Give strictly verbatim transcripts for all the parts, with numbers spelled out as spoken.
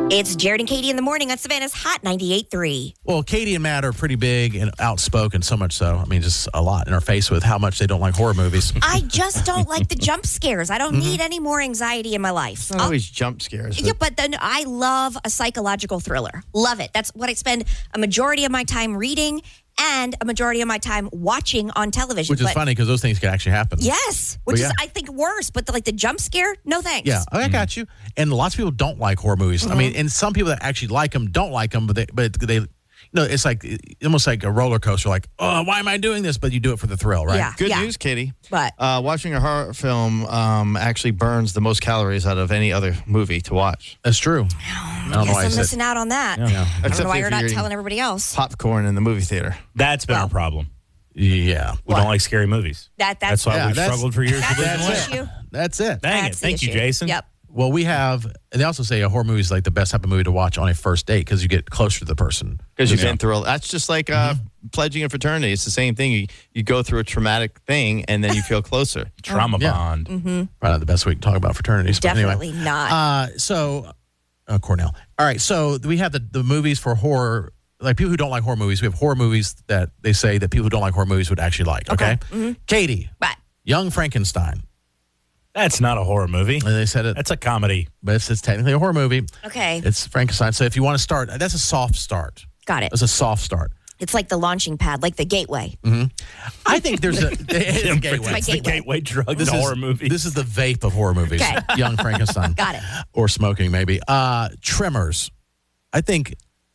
It's Jared and Katie in the morning on Savannah's Hot ninety-eight point three. Well, Katie and Matt are pretty big and outspoken, so much so. I mean, just a lot in our face with how much they don't like horror movies. I just don't like the jump scares. I don't mm-hmm. need any more anxiety in my life. It's not always jump scares. But... Yeah, but then I love a psychological thriller. Love it. That's what I spend a majority of my time reading and a majority of my time watching on television. Which is but, funny because those things can actually happen. Yes, which yeah. is, I think, worse. But the, like the jump scare, no thanks. Yeah, I got you. And lots of people don't like horror movies. Mm-hmm. I mean, and some people that actually like them don't like them, but they, but they, you know, it's like almost like a roller coaster. Like, oh, why am I doing this? But you do it for the thrill, right? Yeah. Good yeah. news, Katie. But uh, watching a horror film um, actually burns the most calories out of any other movie to watch. That's true. I don't know why I'm missing out on that. Yeah. Yeah. I don't know why you're not telling everybody else. Popcorn in the movie theater. That's been well, our problem. Yeah. We what? don't like scary movies. That, that's, that's why yeah, we've that's, struggled for years. That's that's the issue. That's it. Dang that's it. Thank issue. you, Jason. Yep. Well, we have, and they also say a horror movie is like the best type of movie to watch on a first date because you get closer to the person. Because you've yeah. been through, a, that's just like uh, mm-hmm. pledging a fraternity. It's the same thing. You, you go through a traumatic thing and then you feel closer. Trauma yeah. bond. Mm-hmm. Probably not the best way to talk about fraternities. Definitely but anyway. not. Uh, so, uh, Cornell. All right. So we have the, the movies for horror. Like people who don't like horror movies, we have horror movies that they say that people who don't like horror movies would actually like. Okay. okay. Mm-hmm. Katie. What? Young Frankenstein. That's not a horror movie. And they said it. That's a comedy. But it's, it's technically a horror movie. Okay. It's Frankenstein. So if you want to start, that's a soft start. Got it. That's a soft start. It's like the launching pad, like the gateway. Mm-hmm. I think there's a, it is a gateway. My It's gateway. the gateway drug This to is, horror movies. This is the vape of horror movies. Okay. Young Frankenstein. Got it. Or smoking, maybe. Uh, Tremors. I think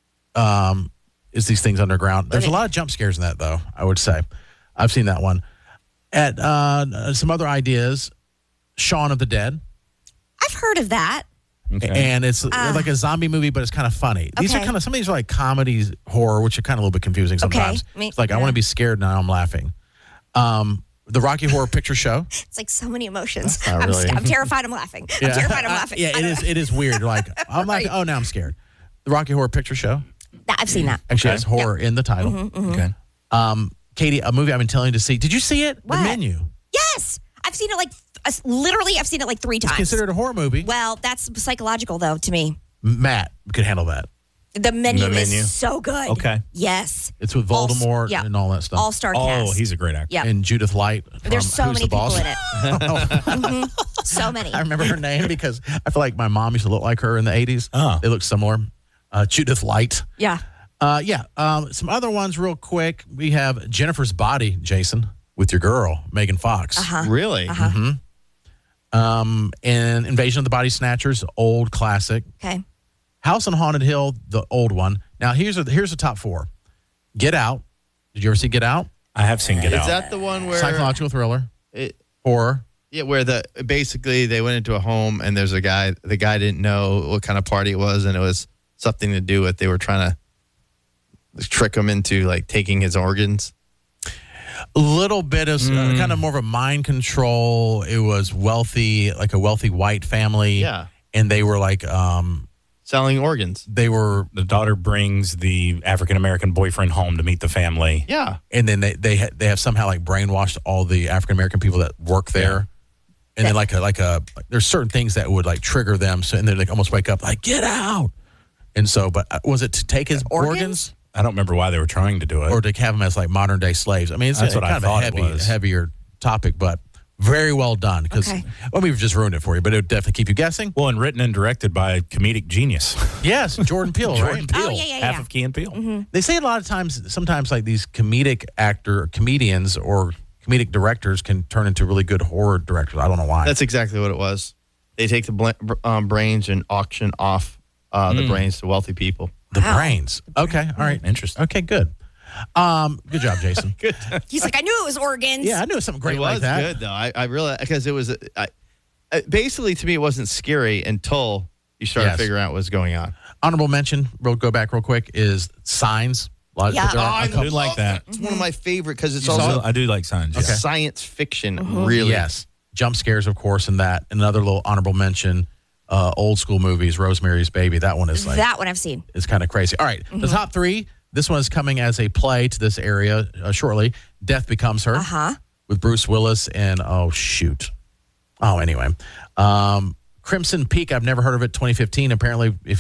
um, is these things underground. There's a lot of jump scares in that, though, I would say. I've seen that one. At uh, some other ideas, Shaun of the Dead. I've heard of that. Okay. And it's Uh, like a zombie movie, but it's kind of funny. These okay. are kind of, some of these are like comedies, horror, which are kind of a little bit confusing sometimes. Okay. It's like, yeah. I want to be scared, now I'm laughing. Um, the Rocky Horror Picture Show. It's like so many emotions. Not I'm, really. I'm terrified. I'm laughing. I'm Yeah. terrified. I'm laughing. Yeah, it is. It is weird. Like I'm like, oh, now I'm scared. The Rocky Horror Picture Show I've seen that. actually Okay. has horror in the title. Mm-hmm, mm-hmm. Okay. Um, Katie, a movie I've been telling you to see. Did you see it? What? The Menu. Yes, I've seen it like uh, literally. I've seen it like three times. It's considered a horror movie. Well, that's psychological though to me. Matt could handle that. The menu, The Menu. is so good. Okay. Yes. It's with All- Voldemort yeah. and all that stuff. All star Oh, cast. he's a great actor. Yeah. And Judith Light. From There's so Who's many the people Boss? in it. Mhm. So many. I remember her name because I feel like my mom used to look like her in the eighties. Oh. They look similar. Uh, Judith Light. Yeah. Uh, yeah. Um, some other ones real quick. We have Jennifer's Body, Jason, with your girl, Megan Fox. Uh-huh. Really? Uh-huh. Mm-hmm. Um, and Invasion of the Body Snatchers, old classic. Okay. House on Haunted Hill, the old one. Now, here's a, here's the top four. Get Out. Did you ever see Get Out? I have seen Get Is Out. that the one where Psychological thriller. it, Horror. yeah, where the basically they went into a home and there's a guy. The guy didn't know what kind of party it was, and it was something to do with they were trying to trick him into like taking his organs. A little bit of Mm. uh, kind of more of a mind control. It was wealthy, like a wealthy white family. Yeah, And they were like, um, selling organs. they were, The daughter brings the African American boyfriend home to meet the family. Yeah, and then they they ha- they have somehow like brainwashed all the African American people that work there. And then like a like a there's certain things that would like trigger them, so and then they almost wake up like get out. And so, but uh, was it to take his Organs? organs, I don't remember why they were trying to do it. or to have them as like modern day slaves? I mean, it's That's a, what I kind of thought a it heavy, was. heavier topic, but very well done. Because Okay. well, we've just ruined it for you, but it would definitely keep you guessing. well, and written and directed by a comedic genius. Yes, Jordan Peele, Jordan right? Peele. Oh, yeah, yeah, Half yeah. of Key and Peele. They say a lot of times, sometimes like these comedic actor, comedians or comedic directors can turn into really good horror directors. I don't know why. that's exactly what it was. They take the bl- um, brains and auction off uh, the Mm. brains to wealthy people. the Wow. brains. Okay, all right. Interesting. Okay, good. Um, good job, Jason. Good. He's like, I knew it was organs. Yeah, I knew something great it was like that. good though. I, I really because it was I, I, basically to me it wasn't scary until you started Yes. figuring out what was going on. Honorable mention, we'll go back real quick, is Signs. A lot- Yeah. there are a Oh, I couple- do like that. It's one of my favorite because it's So also I do like Signs. Okay. Yeah. science fiction. Mm-hmm. Really, Yes. Jump scares, of course, in that. Another little honorable mention, uh, old school movies, Rosemary's Baby. That one is like, That one I've seen. it's kind of crazy. All right, Mm-hmm. the top three. This one is coming as a play to this area uh, shortly. Death Becomes Her. Uh huh. With Bruce Willis and, oh, shoot. Oh, anyway. Um, Crimson Peak, I've never heard of it, twenty fifteen. Apparently, if you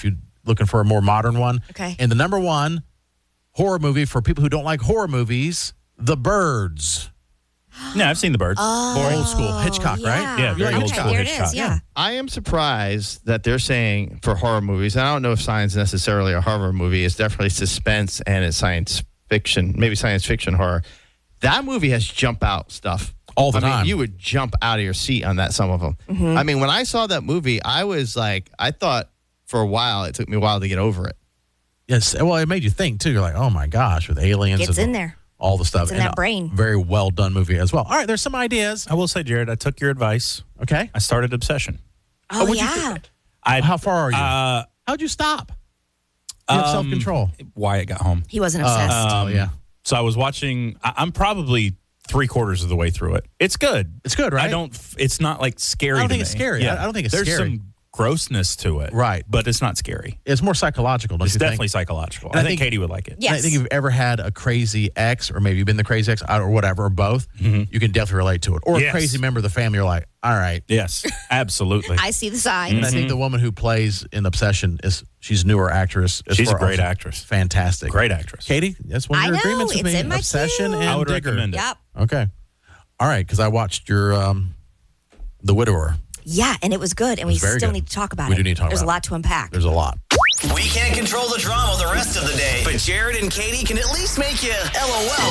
looking for a more modern one. Okay. And the number one horror movie for people who don't like horror movies, The Birds. Yeah, I've seen The Birds. Oh, Old school Hitchcock, yeah. right? Yeah, very okay, old school there it Hitchcock. is, yeah. I am surprised that they're saying for horror movies, and I don't know if science necessarily a horror movie, it's definitely suspense and it's science fiction, maybe science fiction horror. That movie has jump out stuff. All the I time. mean, you would jump out of your seat on that, some of them. Mm-hmm. I mean, when I saw that movie, I was like, I thought for a while, it took me a while to get over it. Yes. Well, it made you think, too. You're like, oh, my gosh, with aliens. Gets and in there. All the stuff. It's in And that a brain. Very well done movie as well. All right, there's some ideas. I will say, Jared, I took your advice. Okay. I started Obsession. Oh, what'd you yeah. I How far are you? Uh, How'd you stop? You have um, self-control. Wyatt got home. He wasn't obsessed. Oh, yeah. So I was watching. I, I'm probably three quarters of the way through it. It's good. It's good, right? I don't. f- It's not like scary. I don't to think me. it's scary. I- I don't think it's There's scary. some grossness to it, Right. But it's not scary. It's more psychological, don't It's you definitely think? psychological. And I, I think think- Katie would like it. Yes. I think if you've ever had a crazy ex, or maybe you've been the crazy ex, or whatever, or both, you can definitely relate to it. Or Yes. a crazy member of the family, you're like, all right. Yes, absolutely. I see the signs. And I think the woman who plays in Obsession is she's a newer actress. as She's a far great as- actress. Fantastic. Great actress. Katie, that's one of I your know, agreements with it's me. in my Obsession queue. and I would Digger. recommend it. Yep. Okay. All right, because I watched your um, The Widower. Yeah, and it was good, and we was very still good. need to talk about We it. do need to talk There's about a lot to unpack. There's a lot. We can't control the drama the rest of the day, but Jared and Katie can at least make you LOL